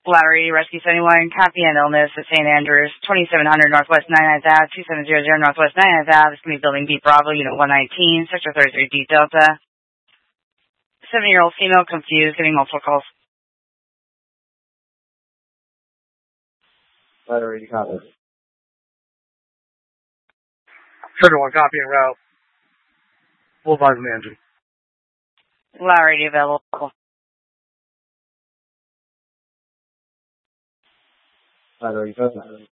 Lottery Rescue 71, copy and illness at St. Andrews, 2700 Northwest 99th Ave, 2700 Northwest 99th Ave. It's going to be Building B Bravo, Unit 119, Sector 33 D Delta. 7-year-old female confused, getting multiple calls. Lottery, copy. Trigger 1, copy and route. Full advise manager. Lottery available. Lottery, copy.